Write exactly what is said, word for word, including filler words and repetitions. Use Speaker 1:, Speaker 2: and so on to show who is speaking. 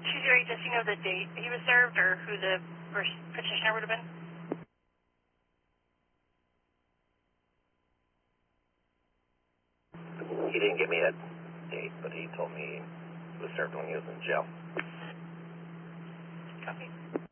Speaker 1: two zero eight, does he know the date he was served or who the first petitioner would have been?
Speaker 2: He didn't give me a date, but he told me he was served when he was in jail.
Speaker 1: Copy.